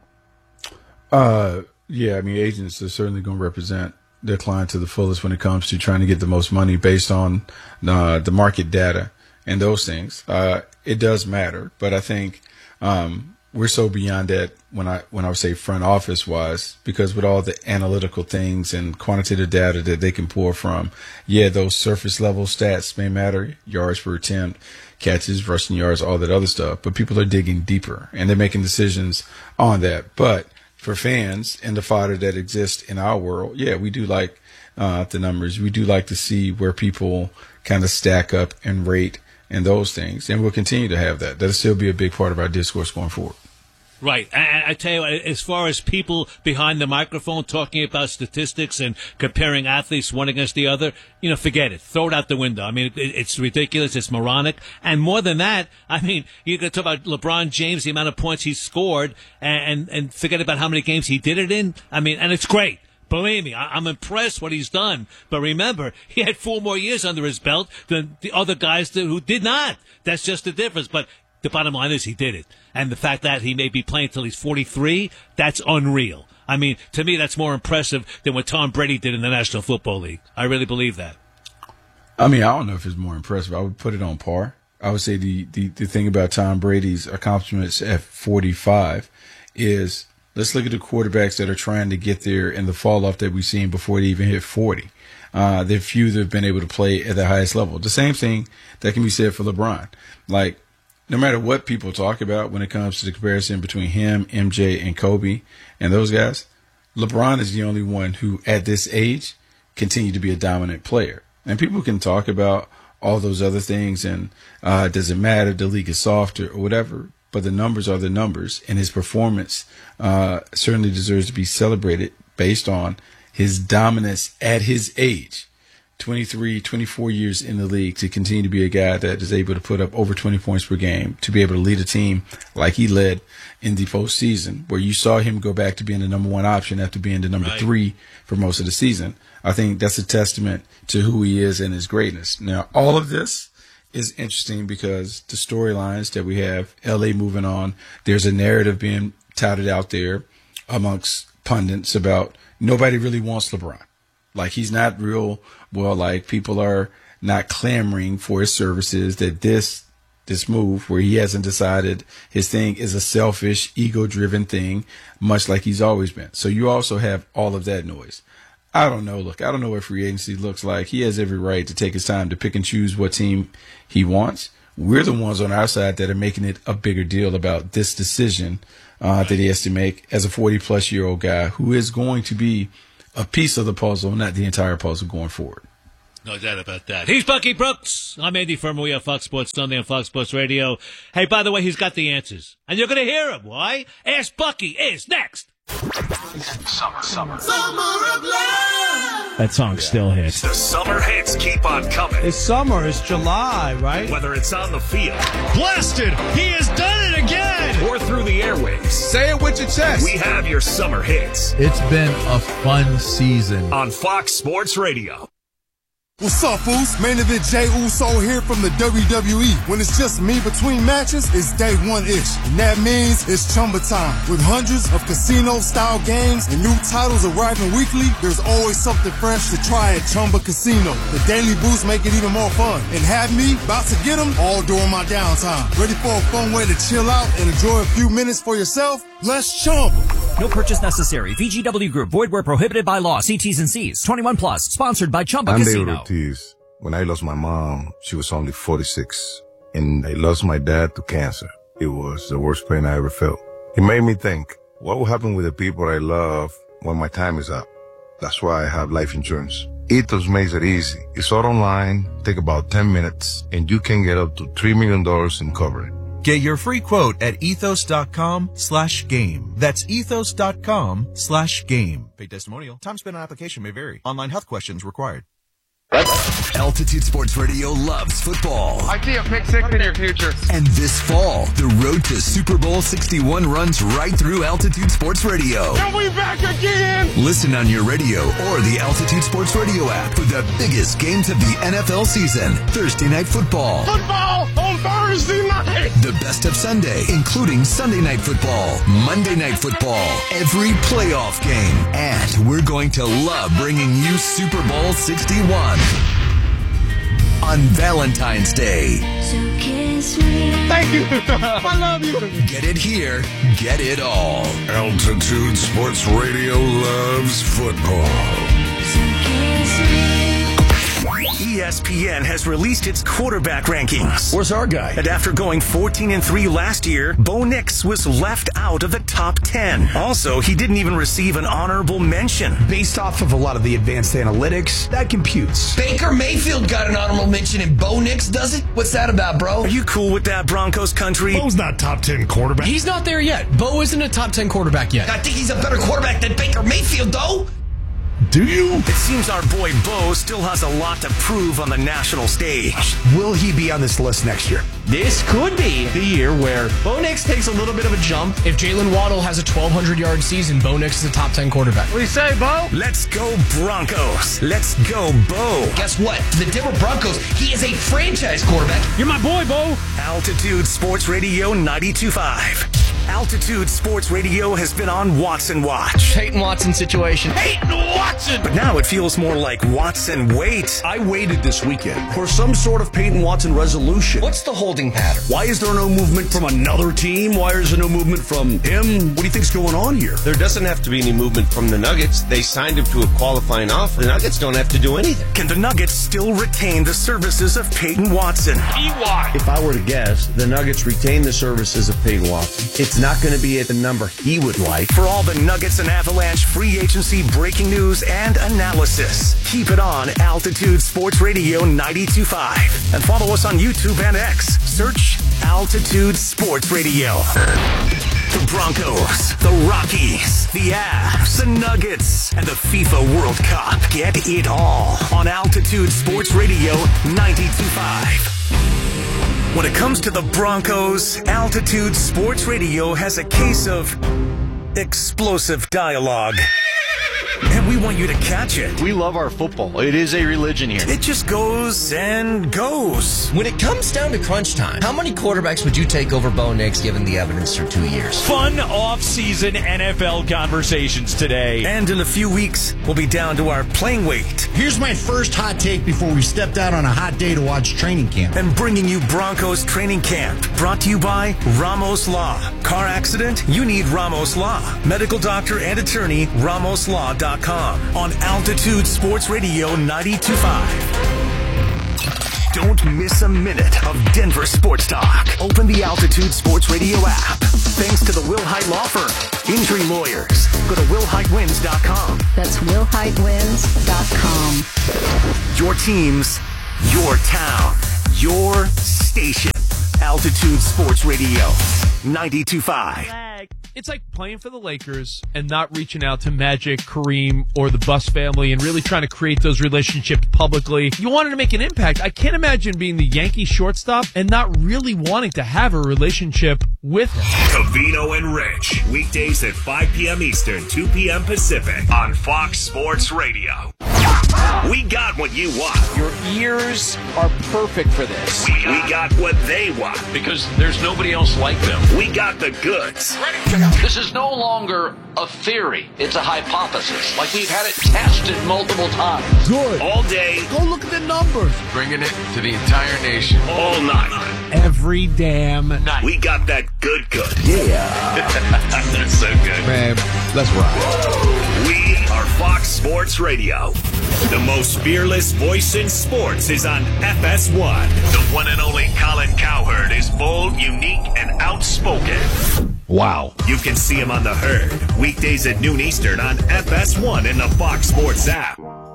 Uh, yeah, I mean, agents are certainly going to represent their client to the fullest when it comes to trying to get the most money based on uh, the market data and those things. Uh, it does matter, but I think um, we're so beyond that when I when I would say front office wise, because with all the analytical things and quantitative data that they can pull from, yeah, those surface level stats may matter, yards per attempt, catches, rushing yards, all that other stuff, but people are digging deeper and they're making decisions on that. But for fans and the fodder that exists in our world, yeah, we do like uh, the numbers. We do like to see where people kind of stack up and rate and those things. And we'll continue to have that. That'll still be a big part of our discourse going forward. Right. And I tell you, as far as people behind the microphone talking about statistics and comparing athletes one against the other, you know, forget it. Throw it out the window. I mean, it's ridiculous. It's moronic. And more than that, I mean, you can talk about LeBron James, the amount of points he scored, and, and forget about how many games he did it in. I mean, and it's great. Believe me, I'm impressed what he's done. But remember, he had four more years under his belt than the other guys who did not. That's just the difference. But the bottom line is he did it. And the fact that he may be playing till he's forty-three, that's unreal. I mean, to me, that's more impressive than what Tom Brady did in the National Football League. I really believe that. I mean, I don't know if it's more impressive. I would put it on par. I would say the, the, the thing about Tom Brady's accomplishments at forty-five is, let's look at the quarterbacks that are trying to get there and the fall off that we've seen before they even hit forty. Uh, there are few that have been able to play at the highest level. The same thing that can be said for LeBron. Like, no matter what people talk about when it comes to the comparison between him, M J, and Kobe and those guys, LeBron is the only one who, at this age, continued to be a dominant player. And people can talk about all those other things and uh, does it matter, the league is softer or whatever, but the numbers are the numbers, and his performance uh, certainly deserves to be celebrated based on his dominance at his age twenty-three, twenty-four years in the league to continue to be a guy that is able to put up over twenty points per game, to be able to lead a team like he led in the postseason, where you saw him go back to being the number one option after being the number right. three for most of the season. I think that's a testament to who he is and his greatness. Now, all of this is interesting because the storylines that we have, L A moving on, there's a narrative being touted out there amongst pundits about nobody really wants LeBron. Like, he's not real well, like, people are not clamoring for his services, that this this move where he hasn't decided his thing is a selfish, ego-driven thing, much like he's always been. So you also have all of that noise. I don't know. Look, I don't know what free agency looks like. He has every right to take his time to pick and choose what team he wants. We're the ones on our side that are making it a bigger deal about this decision uh, that he has to make as a forty-plus-year-old guy who is going to be a piece of the puzzle, not the entire puzzle going forward. No doubt about that. He's Bucky Brooks. I'm Andy Furman. We have Fox Sports Sunday on Fox Sports Radio. Hey, by the way, he's got the answers. And you're going to hear him. Why? Ask Bucky is next. Summer, summer. Summer of love. That song still hits. The summer hits keep on coming. It's summer. It's July, right? Whether it's on the field. Blasted! He has done it again! Or through the airwaves. Say it with your chest. We have your summer hits. It's been a fun season. On Fox Sports Radio. What's up, fools? Main event Jey Uso here from the W W E. When it's just me between matches, it's day one-ish. And that means it's Chumba time. With hundreds of casino-style games and new titles arriving weekly, there's always something fresh to try at Chumba Casino. The daily boosts make it even more fun. And have me about to get them all during my downtime. Ready for a fun way to chill out and enjoy a few minutes for yourself? Let's Chumba. No purchase necessary. V G W Group. Void where prohibited by law. See T's and C's. twenty-one plus. Sponsored by Chumba I'm Casino. Ortiz. When I lost my mom, she was only forty-six. And I lost my dad to cancer. It was the worst pain I ever felt. It made me think, what will happen with the people I love when my time is up? That's why I have life insurance. Ethos makes it easy. It's all online, take about ten minutes, and you can get up to three million dollars in coverage. Get your free quote at ethos.com slash game. That's ethos.com slash game. Paid testimonial. Time spent on application may vary. Online health questions required. Altitude Sports Radio loves football. I see a pick six in your future. And this fall, the road to Super Bowl sixty-one runs right through Altitude Sports Radio. And we back again! Listen on your radio or the Altitude Sports Radio app for the biggest games of the N F L season. Thursday Night Football. Football on Thursday night! The best of Sunday, including Sunday Night Football, Monday Night Football, every playoff game. And we're going to love bringing you Super Bowl sixty-one. On Valentine's Day. So kiss me. Thank you. I love you. Get it here. Get it all. Altitude Sports Radio loves football. So kiss me. E S P N has released its quarterback rankings. Where's our guy? And after going fourteen and three last year, Bo Nix was left out of the top ten. Also, he didn't even receive an honorable mention. Based off of a lot of the advanced analytics, that computes. Baker Mayfield got an honorable mention and Bo Nix doesn't? What's that about, bro? Are you cool with that, Broncos country? Bo's not top ten quarterback. He's not there yet. Bo isn't a top ten quarterback yet. I think he's a better quarterback than Baker Mayfield, though. Do you? It seems our boy Bo still has a lot to prove on the national stage. Will he be on this list next year? This could be the year where Bo Nix takes a little bit of a jump. If Jalen Waddle has a twelve hundred yard season, Bo Nix is a top ten quarterback. What do you say, Bo? Let's go Broncos. Let's go Bo. Guess what? The Denver Broncos, he is a franchise quarterback. You're my boy, Bo. Altitude Sports Radio ninety-two point five. Altitude Sports Radio has been on Watson Watch. Peyton Watson situation. Peyton Watson! But now it feels more like Watson Wait. I waited this weekend for some sort of Peyton Watson resolution. What's the holding pattern? Why is there no movement from another team? Why is there no movement from him? What do you think's going on here? There doesn't have to be any movement from the Nuggets. They signed him to a qualifying offer. The Nuggets don't have to do anything. Can the Nuggets still retain the services of Peyton Watson? E Y. If I were to guess, the Nuggets retain the services of Peyton Watson. It's not going to be at the number he would like. For all the Nuggets and Avalanche free agency breaking news and analysis, keep it on Altitude Sports Radio ninety-two point five. And follow us on YouTube and X. Search Altitude Sports Radio. The Broncos, the Rockies, the Avs, the Nuggets, and the FIFA World Cup. Get it all on Altitude Sports Radio ninety-two point five. When it comes to the Broncos, Altitude Sports Radio has a case of explosive dialogue. And we want you to catch it. We love our football. It is a religion here. It just goes and goes. When it comes down to crunch time, how many quarterbacks would you take over Bo Nix given the evidence through two years? Fun off-season N F L conversations today. And in a few weeks, we'll be down to our playing weight. Here's my first hot take before we stepped out on a hot day to watch training camp. And bringing you Broncos training camp. Brought to you by Ramos Law. Car accident? You need Ramos Law. Medical doctor and attorney, ramos law dot com. On Altitude Sports Radio ninety-two point five. Don't miss a minute of Denver sports talk. Open the Altitude Sports Radio app. Thanks to the Will Hite Law Firm. Injury lawyers. Go to will hite wins dot com. That's will hite wins dot com. Your teams, your town, your station. Altitude Sports Radio ninety-two point five. It's like playing for the Lakers and not reaching out to Magic, Kareem, or the Buss family and really trying to create those relationships publicly. You wanted to make an impact. I can't imagine being the Yankee shortstop and not really wanting to have a relationship with him. Covino and Rich, weekdays at five p.m. Eastern, two p.m. Pacific on Fox Sports Radio. We got what you want. Your ears are perfect for this. We, we got what they want. Because there's nobody else like them. We got the goods. This is no longer a theory. It's a hypothesis. Like we've had it tested multiple times. Good. All day. Go look at the numbers. Bringing it to the entire nation. All night. Every damn night. We got that good good. Yeah. That's so good. Man, let's ride. We are Fox Sports Radio. The most fearless voice in sports is on F S one. The one and only Colin Cowherd is bold, unique, and outspoken. Wow. You can see him on The Herd, weekdays at noon Eastern on F S one in the Fox Sports app.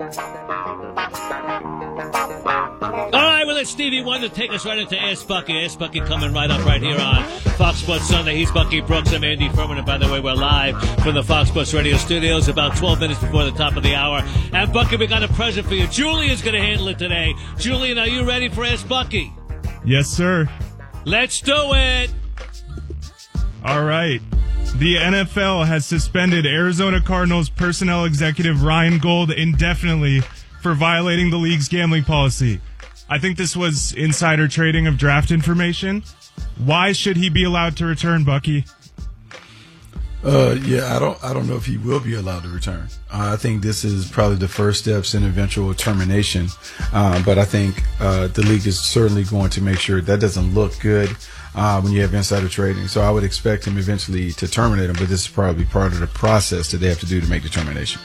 All right, well, it's Stevie Wonder take us right into Ask Bucky. Ask Bucky coming right up right here on Fox Sports Sunday. He's Bucky Brooks. I'm Andy Furman. And by the way, we're live from the Fox Sports Radio studios about twelve minutes before the top of the hour. And Bucky, we got a present for you. Julian's going to handle it today. Julian, are you ready for Ask Bucky? Yes, sir. Let's do it. All right. The N F L has suspended Arizona Cardinals personnel executive Ryan Gold indefinitely for violating the league's gambling policy. I think this was insider trading of draft information. Why should he be allowed to return, Bucky? Uh, yeah, I don't, I don't know if he will be allowed to return. Uh, I think this is probably the first steps in eventual termination. Uh, but I think uh, the league is certainly going to make sure that doesn't look good uh, when you have insider trading. So I would expect him eventually to terminate him, but this is probably part of the process that they have to do to make the termination.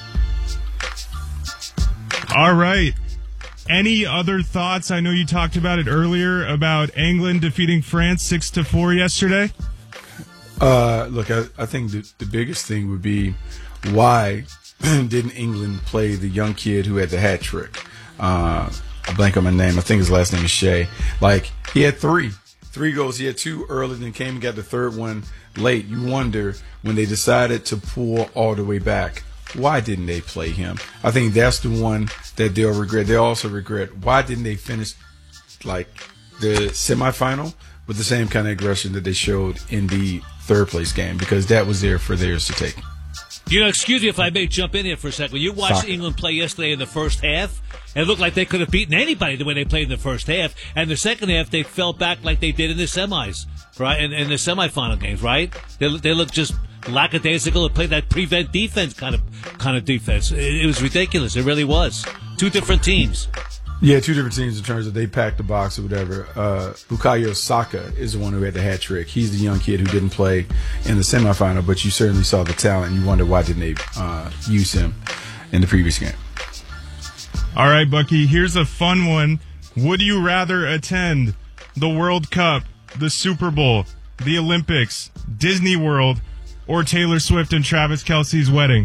All right. Any other thoughts? I know you talked about it earlier about England defeating France six to four yesterday. Uh, look, I, I think the, the biggest thing would be why didn't England play the young kid who had the hat trick? Uh, I blank on my name. I think his last name is Shea. Like, he had three. Three goals. He had two early, then came and got the third one late. You wonder when they decided to pull all the way back, why didn't they play him? I think that's the one that they'll regret. They also regret, why didn't they finish like the semifinal with the same kind of aggression that they showed in the third place game, because that was there for theirs to take. You know, excuse me if I may jump in here for a second. When you watched Soccer. England play yesterday in the first half, it looked like they could have beaten anybody the way they played in the first half. And the second half, they fell back like they did in the semis, right? And in the semifinal games, right? They they looked just lackadaisical to play that prevent defense kind of kind of defense. It, it was ridiculous. It really was. Two different teams. Yeah, two different teams in terms of they packed the box or whatever. Uh, Bukayo Saka is the one who had the hat trick. He's the young kid who didn't play in the semifinal, but you certainly saw the talent. You wonder why didn't they uh, use him in the previous game. All right, Bucky, here's a fun one. Would you rather attend the World Cup, the Super Bowl, the Olympics, Disney World, or Taylor Swift and Travis Kelce's wedding?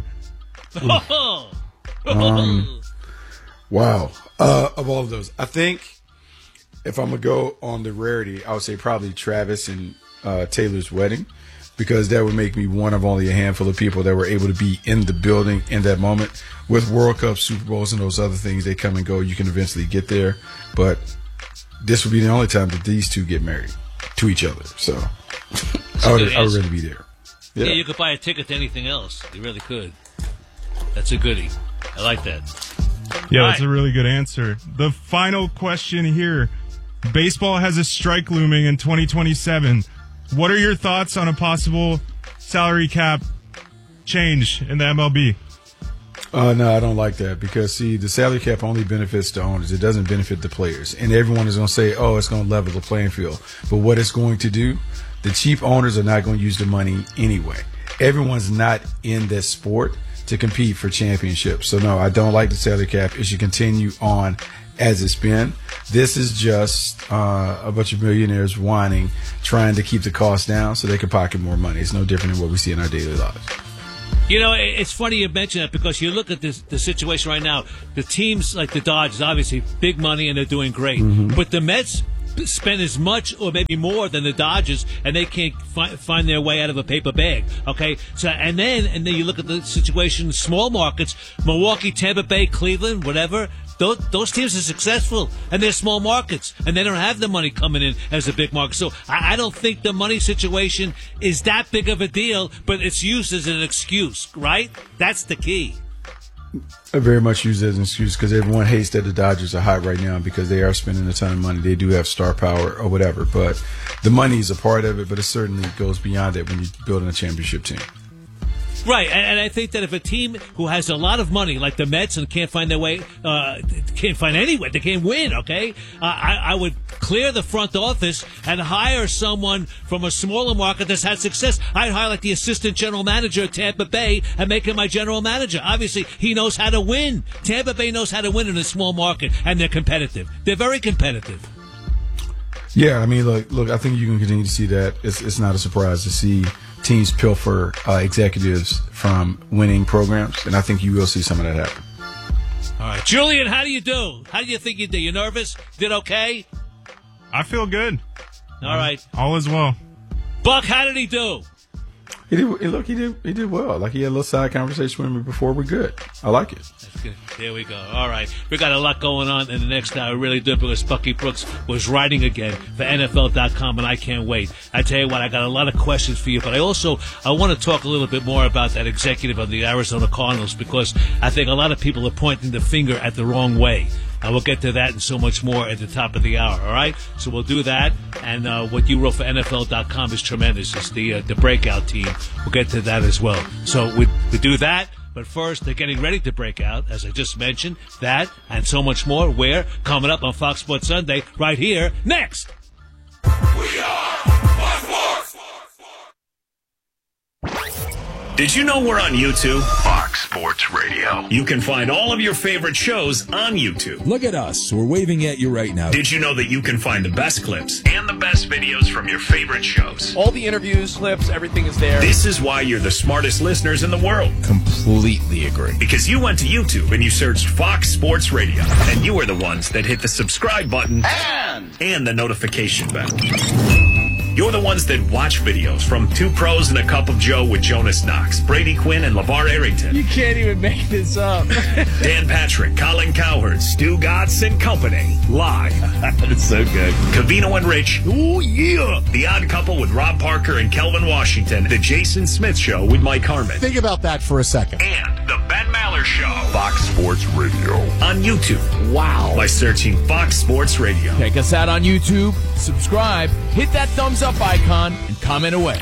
um, wow. Uh, of all of those, I think if I'm going to go on the rarity, I would say probably Travis and uh, Taylor's wedding. because that would make me one of only a handful of people that were able to be in the building in that moment. With World Cup, Super Bowls, and those other things, they come and go. You can eventually get there. But this would be the only time that these two get married to each other. So I would, I would really be there. Yeah. yeah, you could buy a ticket to anything else. You really could. That's a goodie. I like that. Yeah, All that's right. a really good answer. The final question here. Baseball has a strike looming in twenty twenty-seven. What are your thoughts on a possible salary cap change in the M L B? Uh, no, I don't like that because, see, the salary cap only benefits the owners. It doesn't benefit the players. And everyone is going to say, oh, it's going to level the playing field. But what it's going to do, the cheap owners are not going to use the money anyway. Everyone's not in this sport to compete for championships. So, no, I don't like the salary cap. It should continue on as it's been. This is just uh, a bunch of millionaires whining, trying to keep the costs down so they can pocket more money. It's no different than what we see in our daily lives. You know, it's funny you mention that because you look at this, the situation right now. The teams like the Dodgers, obviously, big money and they're doing great. Mm-hmm. But the Mets spend as much or maybe more than the Dodgers, and they can't fi- find their way out of a paper bag. Okay, so and then and then you look at the situation in small markets: Milwaukee, Tampa Bay, Cleveland, whatever. Those, those teams are successful, and they're small markets, and they don't have the money coming in as a big market. So I, I don't think the money situation is that big of a deal, but it's used as an excuse, right? That's the key. I very much use that as an excuse because everyone hates that the Dodgers are hot right now because they are spending a ton of money. They do have star power or whatever, but the money is a part of it, but it certainly goes beyond that when you're building a championship team. Right, and, and I think that if a team who has a lot of money, like the Mets, and can't find their way, uh, can't find any way, they can't win, okay? Uh, I, I would clear the front office and hire someone from a smaller market that's had success. I'd hire like the assistant general manager at Tampa Bay and make him my general manager. Obviously, he knows how to win. Tampa Bay knows how to win in a small market, and they're competitive. They're very competitive. Yeah, I mean, look, look. I think you can continue to see that. It's, it's not a surprise to see teams pilfer uh, executives from winning programs, and I think you will see some of that happen. All right, Julian, how do you do? How do you think you did? You nervous? Did okay? I feel good. All right, all is well. Buck, how did he do? He did. Look, he did. He did well. Like he had a little side conversation with me before. We're good. I like it. That's good. There we go. All right, we got a lot going on in the next hour. Really do because Bucky Brooks was writing again for N F L dot com, and I can't wait. I tell you what, I got a lot of questions for you, but I also I want to talk a little bit more about that executive of the Arizona Cardinals because I think a lot of people are pointing the finger at the wrong way. And we'll get to that and so much more at the top of the hour, all right? So we'll do that. And uh, what you wrote for N F L dot com is tremendous. It's the uh, the breakout team. We'll get to that as well. So we, we do that. But first, they're getting ready to break out, as I just mentioned. That and so much more. Where? Coming up on Fox Sports Sunday, right here, next. We are Fox Sports. Did you know we're on YouTube? Fox Sports Radio. You can find all of your favorite shows on YouTube. Look at us. We're waving at you right now. Did you know that you can find the best clips and the best videos from your favorite shows? All the interviews, clips, everything is there. This is why you're the smartest listeners in the world. Completely agree. Because you went to YouTube and you searched Fox Sports Radio. And you were the ones that hit the subscribe button and, and the notification bell. You're the ones that watch videos from Two Pros and a Cup of Joe with Jonas Knox, Brady Quinn, and LeVar Arrington. You can't even make this up. Dan Patrick, Colin Cowherd, Stu Godson and Company. Live. That's so good. Cavino and Rich. Ooh, yeah. The Odd Couple with Rob Parker and Kelvin Washington. The Jason Smith Show with Mike Harmon. Think about that for a second. And the Ben Maller Show. Fox Sports Radio. On YouTube. Wow. By searching Fox Sports Radio. Check us out on YouTube. Subscribe. Hit that thumbs up icon and comment away.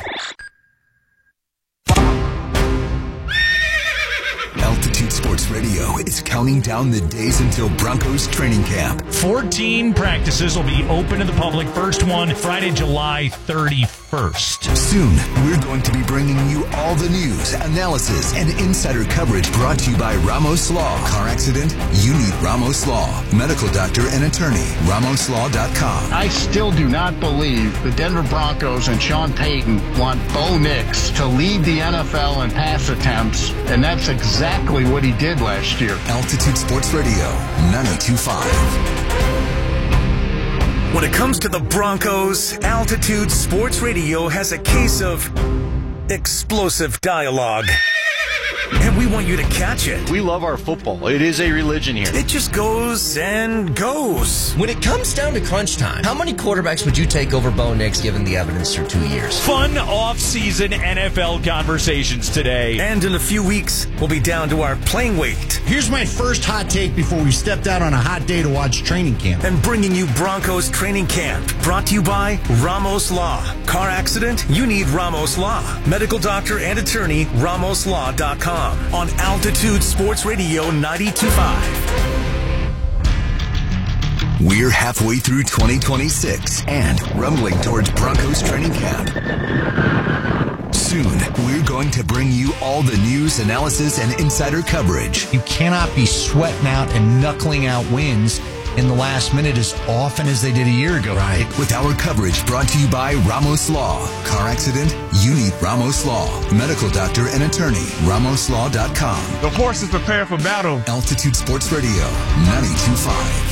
Altitude Sports Radio is counting down the days until Broncos training camp. fourteen practices will be open to the public. First one, Friday, July thirty-first. Soon, we're going to be bringing you all the news, analysis, and insider coverage brought to you by Ramos Law. Car accident? You need Ramos Law. Medical doctor and attorney. Ramos Law dot com. I still do not believe the Denver Broncos and Sean Payton want Bo Nix to lead the N F L in pass attempts, and that's exactly what he did last year. Altitude Sports Radio, ninety-two point five. When it comes to the Broncos, Altitude Sports Radio has a case of explosive dialogue. And we want you to catch it. We love our football. It is a religion here. It just goes and goes. When it comes down to crunch time, how many quarterbacks would you take over Bo Nix given the evidence through two years? Fun off-season N F L conversations today. And in a few weeks, we'll be down to our playing weight. Here's my first hot take before we stepped out on a hot day to watch training camp. And bringing you Broncos training camp. Brought to you by Ramos Law. Car accident? You need Ramos Law. Medical doctor and attorney, ramos law dot com. On Altitude Sports Radio ninety-two point five. We're halfway through twenty twenty-six and rumbling towards Broncos training camp. Soon, we're going to bring you all the news, analysis, and insider coverage. You cannot be sweating out and knuckling out wins in the last minute as often as they did a year ago. Right. With our coverage brought to you by Ramos Law. Car accident? You need Ramos Law. Medical doctor and attorney. ramos law dot com. The horse is prepared for battle. Altitude Sports Radio ninety-two point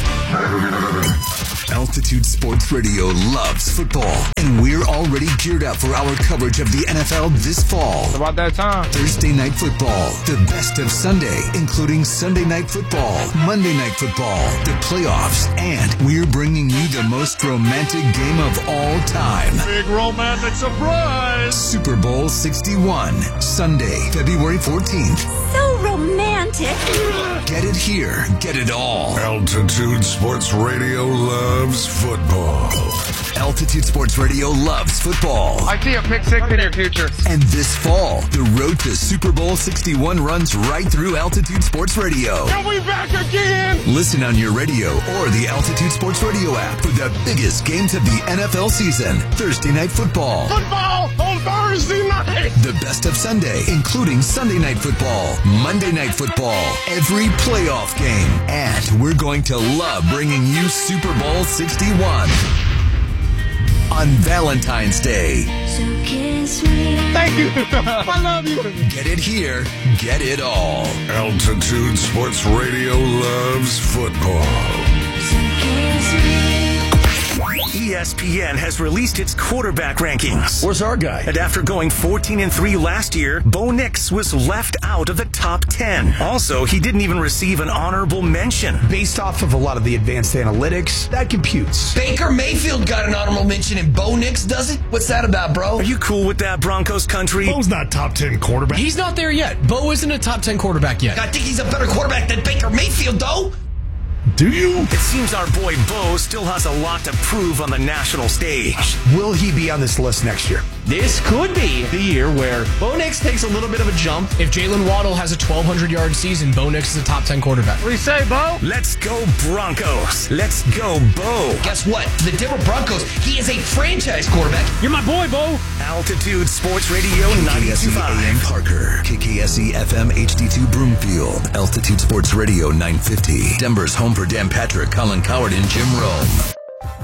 five. Altitude Sports Radio loves football, and we're already geared up for our coverage of the N F L this fall. It's about that time. Thursday Night Football, the best of Sunday, including Sunday Night Football, Monday Night Football, the playoffs, and we're bringing you the most romantic game of all time. Big romantic surprise! Super Bowl sixty-one, Sunday, February fourteenth. So romantic. Get it here, get it all. Altitude Sports Radio loves football. Altitude Sports Radio loves football. I see a pick six in your future. And this fall, the road to Super Bowl sixty-one runs right through Altitude Sports Radio. Are we back again? Listen on your radio or the Altitude Sports Radio app for the biggest games of the N F L season. Thursday Night Football. Football on Thursday night. The best of Sunday, including Sunday Night Football, Monday Night Football, every playoff game. And we're going to love bringing you Super Bowl sixty-one on Valentine's Day. So kiss me. Thank you. I love you. Get it here, get it all. Altitude Sports Radio loves football. So kiss me. E S P N has released its quarterback rankings. Where's our guy? And after going fourteen and three last year, Bo Nix was left out of the top ten. Also, he didn't even receive an honorable mention. Based off of a lot of the advanced analytics, that computes. Baker Mayfield got an honorable mention and Bo Nix doesn't? What's that about, bro? Are you cool with that, Broncos country? Bo's not top ten quarterback. He's not there yet. Bo isn't a top ten quarterback yet. I think he's a better quarterback than Baker Mayfield, though. Do you? It seems our boy Bo still has a lot to prove on the national stage. Will he be on this list next year? This could be the year where Bo Nix takes a little bit of a jump. If Jalen Waddle has a twelve hundred yard season, Bo Nix is a top ten quarterback. What do you say, Bo? Let's go Broncos. Let's go Bo. Guess what? The Denver Broncos, he is a franchise quarterback. You're my boy, Bo. Altitude Sports Radio ninety-two point five. K K S E A M Parker. K K S E F M H D two Broomfield. Altitude Sports Radio nine fifty. Denver's home for Dan Patrick, Colin Coward, and Jim Rome.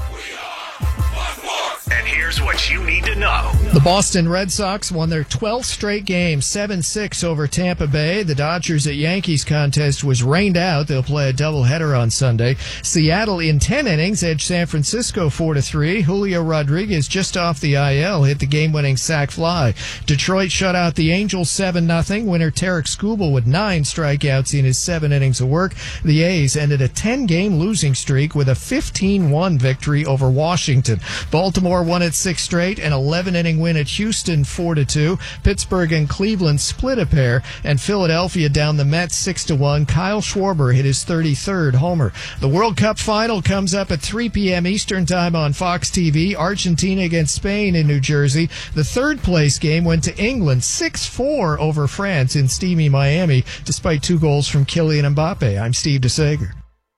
And here's what you need to know. The Boston Red Sox won their twelfth straight game, seven six over Tampa Bay. The Dodgers at Yankees contest was rained out. They'll play a doubleheader on Sunday. Seattle in ten innings edged San Francisco four to three. Julio Rodriguez just off the I L hit the game-winning sac fly. Detroit shut out the Angels seven nothing. Winner Tarek Skubal with nine strikeouts in his seven innings of work. The A's ended a ten-game losing streak with a fifteen one victory over Washington. Baltimore won its sixth straight, an eleven-inning win at Houston four to two. Pittsburgh and Cleveland split a pair, and Philadelphia down the Mets six to one. Kyle Schwarber hit his thirty-third homer. The World Cup final comes up at three p.m. Eastern Time on Fox T V. Argentina against Spain in New Jersey. The third-place game went to England six four over France in steamy Miami, despite two goals from Kylian Mbappe. I'm Steve DeSager.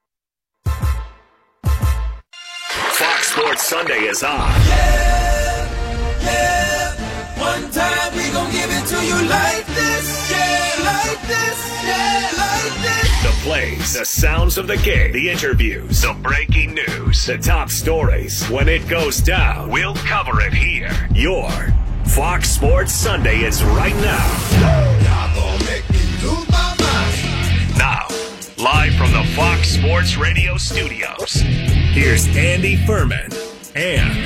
Fox Sports Sunday is on. Yeah, yeah. One time we gon' give it to you like this. Yeah, like this. Yeah, like this. The plays, the sounds of the game, the interviews, the breaking news, the top stories. When it goes down, we'll cover it here. Your Fox Sports Sunday is right now. Y'all gon' make me lose my mind. Now, live from the Fox Sports Radio studios, here's Andy Furman and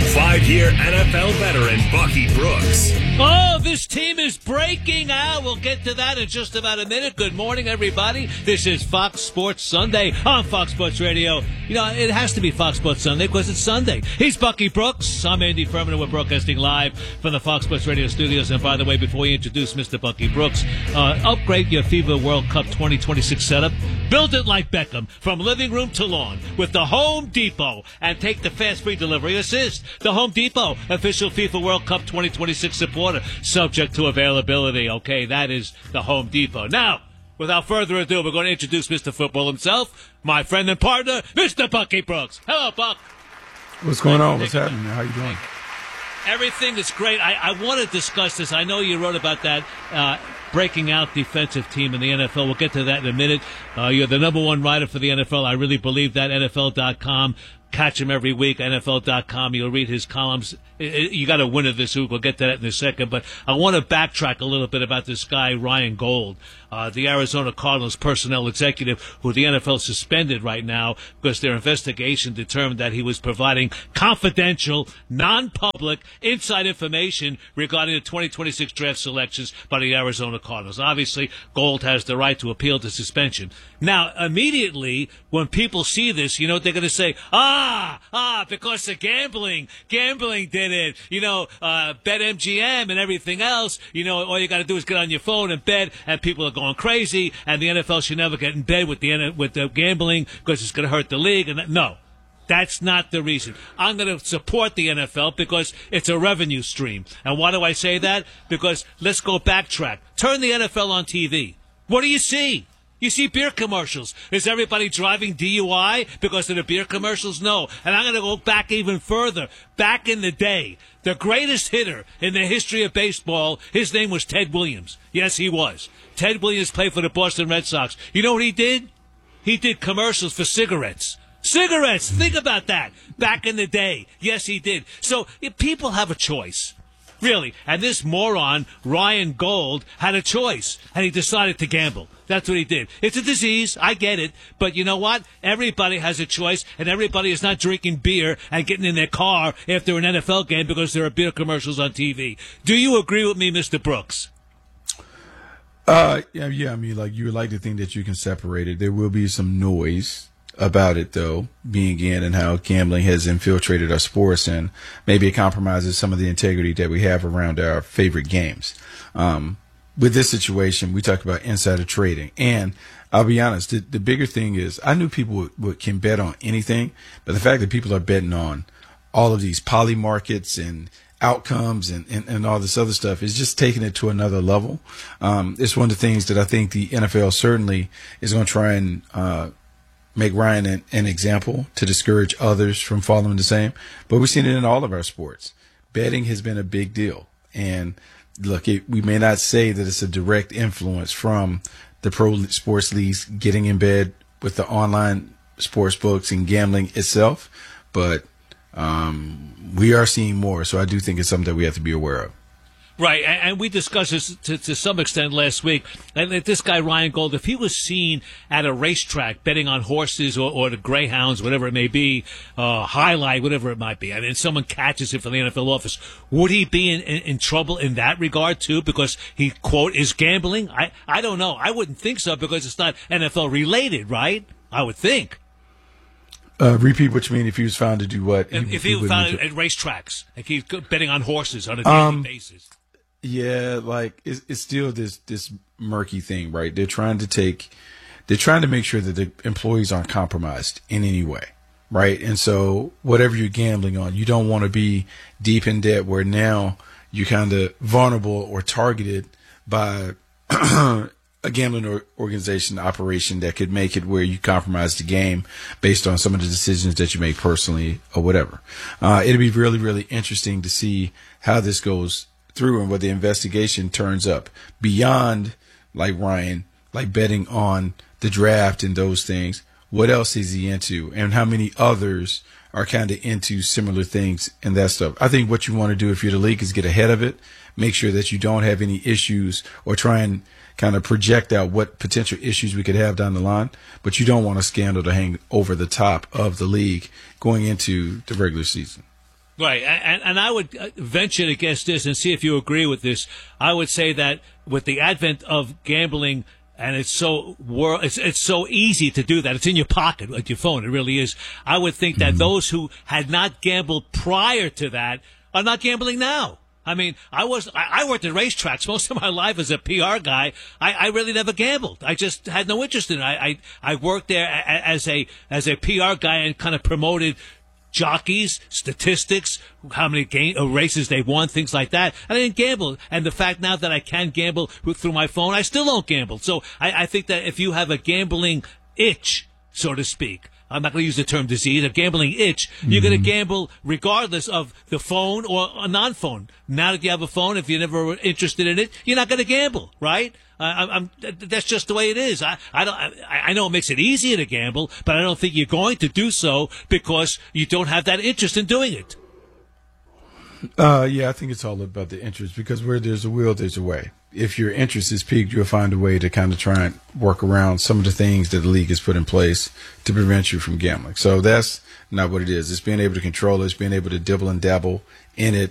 Five-year N F L veteran Bucky Brooks. Oh, this team is breaking out. We'll get to that in just about a minute. Good morning, everybody. This is Fox Sports Sunday on Fox Sports Radio. You know, it has to be Fox Sports Sunday because it's Sunday. He's Bucky Brooks. I'm Andy Furman, and we're broadcasting live from the Fox Sports Radio studios. And by the way, before you introduce Mister Bucky Brooks, uh, upgrade your FIFA World Cup twenty twenty-six setup. Build it like Beckham, from living room to lawn, with the Home Depot. And take the fast free delivery assist. The Home Depot, official FIFA World Cup twenty twenty-six supporter, subject to availability. Okay, that is the Home Depot. Now, without further ado, we're going to introduce Mister Football himself, my friend and partner, Mister Bucky Brooks. Hello, Buck. What's going on? What's happening? How you doing? Everything is great. I, I want to discuss this. I know you wrote about that uh, breaking out defensive team in the N F L. We'll get to that in a minute. Uh, you're the number one writer for the N F L. I really believe that. N F L dot com. Catch him every week, N F L dot com. You'll read his columns. You got a winner this week. We'll get to that in a second. But I want to backtrack a little bit about this guy, Ryan Gold, uh, the Arizona Cardinals personnel executive, who the N F L suspended right now because their investigation determined that he was providing confidential, non-public, inside information regarding the twenty twenty-six draft selections by the Arizona Cardinals. Obviously, Gold has the right to appeal to suspension. Now, immediately, when people see this, you know what they're going to say? Ah, ah, because of gambling. Gambling did it. You know, uh, BetMGM and everything else. You know, all you got to do is get on your phone and bet, and people are going crazy, and the N F L should never get in bed with the with the gambling because it's going to hurt the league. And that, no. That's not the reason. I'm going to support the N F L because it's a revenue stream. And why do I say that? Because let's go backtrack. Turn the N F L on T V. What do you see? You see beer commercials. Is everybody driving D U I because of the beer commercials? No. And I'm going to go back even further. Back in the day, the greatest hitter in the history of baseball, his name was Ted Williams. Yes, he was. Ted Williams played for the Boston Red Sox. You know what he did? He did commercials for cigarettes. Cigarettes! Think about that. Back in the day. Yes, he did. So if people have a choice. Really. And this moron, Ryan Gold, had a choice. And he decided to gamble. That's what he did. It's a disease. I get it. But you know what? Everybody has a choice. And everybody is not drinking beer and getting in their car after an N F L game because there are beer commercials on T V. Do you agree with me, Mister Brooks? Uh, yeah, yeah. I mean, like, you would like to think that you can separate it. There will be some noise about it, though, being in and how gambling has infiltrated our sports, and maybe it compromises some of the integrity that we have around our favorite games. Um, with this situation, we talk about insider trading, and I'll be honest, the, the bigger thing is I knew people would, would, can bet on anything, but the fact that people are betting on all of these poly markets and outcomes and, and, and all this other stuff is just taking it to another level. Um, it's one of the things that I think the N F L certainly is going to try and uh, make Ryan an, an example to discourage others from following the same. But we've seen it in all of our sports. Betting has been a big deal. And look, it, we may not say that it's a direct influence from the pro sports leagues getting in bed with the online sports books and gambling itself, but um, we are seeing more. So I do think it's something that we have to be aware of. Right, and we discussed this to, to some extent last week. And this guy, Ryan Gold, if he was seen at a racetrack betting on horses or, or the greyhounds, whatever it may be, uh, highlight, whatever it might be, and then someone catches him from the N F L office, would he be in, in, in trouble in that regard, too, because he, quote, is gambling? I, I don't know. I wouldn't think so because it's not N F L related, right? I would think. Uh, repeat what you mean. If he was found to do what? If he, if he, he was found at, at racetracks, like he's betting on horses on a daily um, basis. Yeah, like it's, it's still this this murky thing, right? They're trying to take, they're trying to make sure that the employees aren't compromised in any way, right? And so whatever you're gambling on, you don't want to be deep in debt where now you're kind of vulnerable or targeted by a gambling or organization operation that could make it where you compromise the game based on some of the decisions that you make personally or whatever. Uh, it'll be really, really interesting to see how this goes through and what the investigation turns up beyond, like Ryan, like betting on the draft and those things. What else is he into, and how many others are kind of into similar things and that stuff? I think what you want to do if you're the league is get ahead of it, make sure that you don't have any issues, or try and kind of project out what potential issues we could have down the line. But you don't want a scandal to hang over the top of the league going into the regular season. Right, and, and I would venture to guess this and see if you agree with this. I would say that with the advent of gambling, and it's so wor- it's it's so easy to do that. It's in your pocket with your phone. It really is. I would think that mm-hmm. those who had not gambled prior to that are not gambling now. I mean, I was I, I worked at racetracks most of my life as a P R guy. I, I really never gambled. I just had no interest in it. I I, I worked there a, as a as a P R guy and kind of promoted jockeys, statistics, how many game, uh, races they won, things like that. And I didn't gamble. And the fact now that I can gamble through my phone, I still don't gamble. So I, I think that if you have a gambling itch, so to speak, I'm not going to use the term disease, a gambling itch, mm-hmm. you're going to gamble regardless of the phone or a non-phone. Now that you have a phone, if you never were interested in it, you're not going to gamble, right? Uh, I'm, that's just the way it is. I, I don't. I, I know it makes it easier to gamble, but I don't think you're going to do so because you don't have that interest in doing it. Uh, yeah, I think it's all about the interest because where there's a will, there's a way. If your interest is piqued, you'll find a way to kind of try and work around some of the things that the league has put in place to prevent you from gambling. So that's not what it is. It's being able to control it. It's being able to dibble and dabble in it